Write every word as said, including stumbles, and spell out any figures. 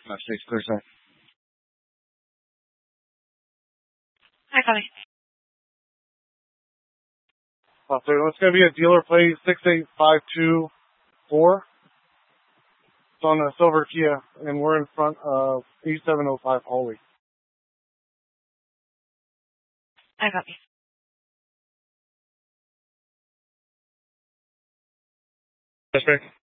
uh, six percent. I copy. Uh, so it's going to be a dealer plate six eight five two four. It's on a silver Kia, and we're in front of eight seven oh five Hallway. I copy. Suspect.